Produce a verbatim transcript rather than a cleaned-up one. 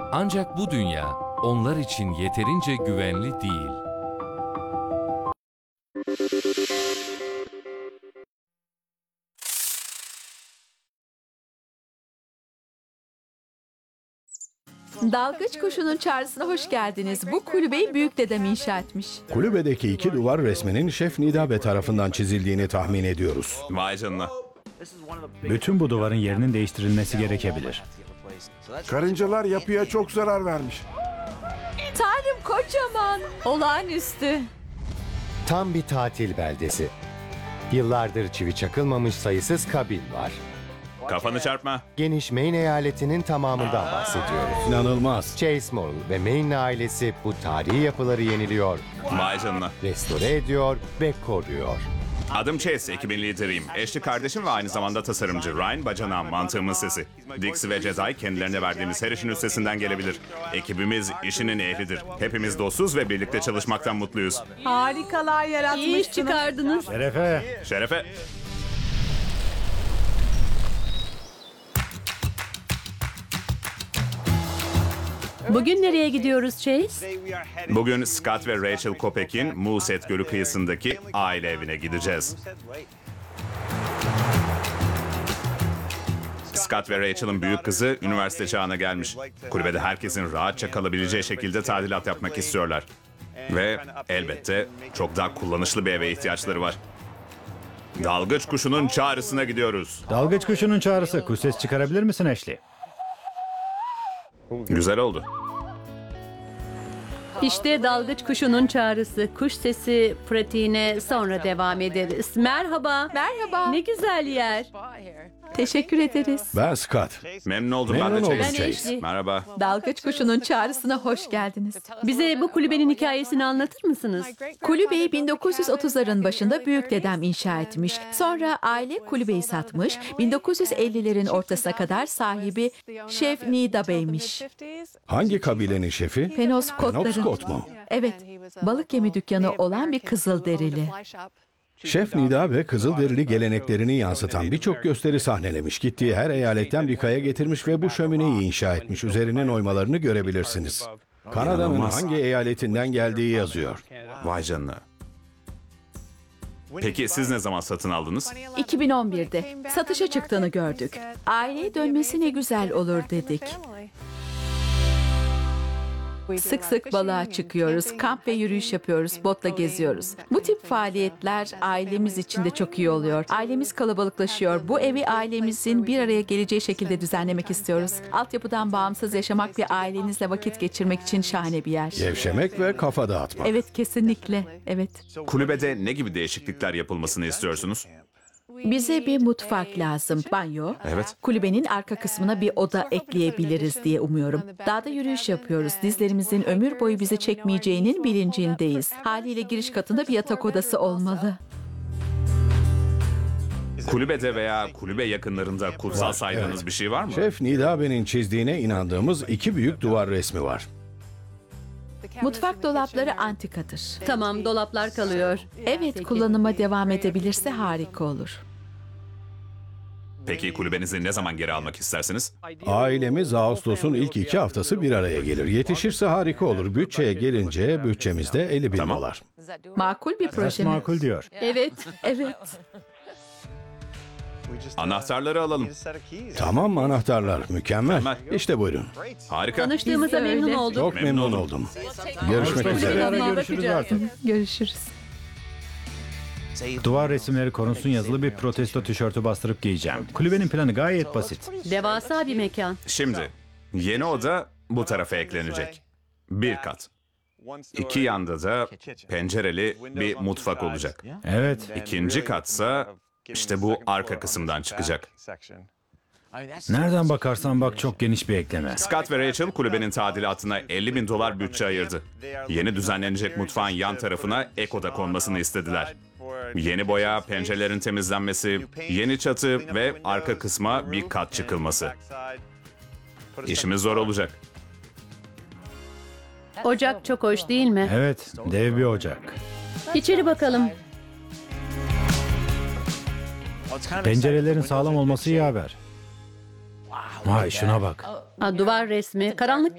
Ancak bu dünya onlar için yeterince güvenli değil. Dalgıç kuşunun çağrısına hoş geldiniz. Bu kulübeyi büyük dedem inşa etmiş. Kulübedeki iki duvar resminin Şef Nidabe tarafından çizildiğini tahmin ediyoruz. Vay canına. Bütün bu duvarın yerinin değiştirilmesi gerekebilir. Karıncalar yapıya çok zarar vermiş. Tanrım kocaman. Olağanüstü. Tam bir tatil beldesi. Yıllardır çivi çakılmamış sayısız kabil var. Kafanı çarpma. Geniş Maine eyaletinin tamamından bahsediyoruz. İnanılmaz. Chase Morrill ve Maine ailesi bu tarihi yapıları yeniliyor, Vay canına. restore ediyor ve koruyor. Adım Chase, ekibin lideriyim. Eşli kardeşim ve aynı zamanda tasarımcı. Ryan bacanağım, mantığımın sesi. Dixie ve Jedi kendilerine verdiğimiz her işin üstesinden gelebilir. Ekibimiz işinin ehlidir. Hepimiz dostuz ve birlikte çalışmaktan mutluyuz. Harikalar yaratmışsınız. İyi iş çıkardınız. Şerefe! Şerefe. Bugün nereye gidiyoruz Chase? Bugün Scott ve Rachel Kopek'in Moosehead Gölü kıyısındaki aile evine gideceğiz. Scott ve Rachel'ın büyük kızı üniversite çağına gelmiş. Kulübede herkesin rahatça kalabileceği şekilde tadilat yapmak istiyorlar. Ve elbette çok daha kullanışlı bir eve ihtiyaçları var. Dalgıç kuşunun çağrısına gidiyoruz. Dalgıç kuşunun çağrısı. Kuş ses çıkarabilir misin Ashley? Güzel oldu. İşte dalgıç kuşunun çağrısı. Kuş sesi pratiğine sonra devam ederiz. Merhaba. Merhaba. Ne güzel yer. Teşekkür ederiz. Ben Scott. Memnun oldum Memnun ben de oldum Chase. Ben Chase. Ashley. Merhaba. Dalgıç kuşunun çağrısına hoş geldiniz. Bize bu kulübenin hikayesini anlatır mısınız? Kulübeyi bin dokuz yüz otuzların başında büyük dedem inşa etmiş. Sonra aile kulübeyi satmış. bin dokuz yüz ellilerin ortasına kadar sahibi Şef Nidabe'ymiş. Hangi kabilenin şefi? Penobscotların. Penobscot mu? Evet. Balık yemi dükkanı olan bir Kızılderili. Şef Nidabe Kızılderili geleneklerini yansıtan birçok gösteri sahnelemiş. Gittiği her eyaletten bir kaya getirmiş ve bu şömineyi inşa etmiş. Üzerinin oymalarını görebilirsiniz. Kanada'nın İnanılmaz. hangi eyaletinden geldiği yazıyor. Vay canına. Peki siz ne zaman satın aldınız? iki bin on birde satışa çıktığını gördük. Aileye dönmesi ne güzel olur dedik. Sık sık balığa çıkıyoruz, kamp ve yürüyüş yapıyoruz, botla geziyoruz. Bu tip faaliyetler ailemiz için de çok iyi oluyor. Ailemiz kalabalıklaşıyor. Bu evi ailemizin bir araya geleceği şekilde düzenlemek istiyoruz. Altyapıdan bağımsız yaşamak ve ailenizle vakit geçirmek için şahane bir yer. Gevşemek ve kafa dağıtmak. Evet, kesinlikle. Evet. Kulübede ne gibi değişiklikler yapılmasını istiyorsunuz? Bize bir mutfak lazım, banyo. Evet. Kulübenin arka kısmına bir oda ekleyebiliriz diye umuyorum. Dağda yürüyüş yapıyoruz. Dizlerimizin ömür boyu bizi çekmeyeceğinin bilincindeyiz. Haliyle giriş katında bir yatak odası olmalı. Kulübede veya kulübe yakınlarında kutsal saydığınız evet. bir şey var mı? Şef Nidabe'nin çizdiğine inandığımız iki büyük duvar resmi var. Mutfak dolapları antikadır. Tamam, dolaplar kalıyor. Evet, kullanıma devam edebilirse harika olur. Peki kulübenizi ne zaman geri almak istersiniz? Ailemiz Ağustos'un ilk iki haftası bir araya gelir. Yetişirse harika olur. Bütçeye gelince bütçemizde elli bin Tamam. dolar. Makul bir proje Ses mi? makul diyor. Evet. Evet. Anahtarları alalım. Tamam anahtarlar. Mükemmel. Mükemmel. İşte buyurun. Harika. Tanıştığımıza Biz de memnun öyle. olduk. Çok Memnun memnun oldum. oldum. Görüşmek Bir üzere. ara görüşürüz artık. Görüşürüz. Duvar resimleri konulsun yazılı bir protesto tişörtü bastırıp giyeceğim. Kulübenin planı gayet basit. Devasa bir mekan. Şimdi yeni oda bu tarafa eklenecek. Bir kat. İki yanda da pencereli bir mutfak olacak. Evet. İkinci katsa işte bu arka kısımdan çıkacak. Nereden bakarsan bak çok geniş bir ekleme. Scott ve Rachel kulübenin tadilatına elli bin dolar bütçe ayırdı. Yeni düzenlenecek mutfağın yan tarafına ek oda konmasını istediler. Yeni boya, pencerelerin temizlenmesi, yeni çatı ve arka kısma bir kat çıkılması. İşimiz zor olacak. Ocak çok hoş değil mi? Evet, dev bir ocak. İçeri bakalım. Pencerelerin sağlam olması iyi haber. Vay şuna bak. Ha, duvar resmi. Karanlık